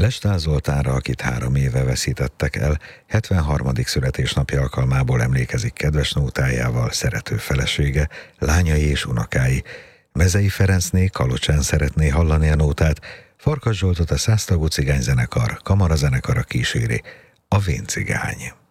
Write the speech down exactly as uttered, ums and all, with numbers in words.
Lestán Zoltánra, akit három éve veszítettek el, hetvenharmadik születésnapja alkalmából emlékezik kedves nótájával szerető felesége, lányai és unokái. Mezei Ferencné Kalocsán szeretné hallani a nótát, Farkas Zsoltot a száztagú cigányzenekar, kamarazenekara kíséri, a Vén cigány.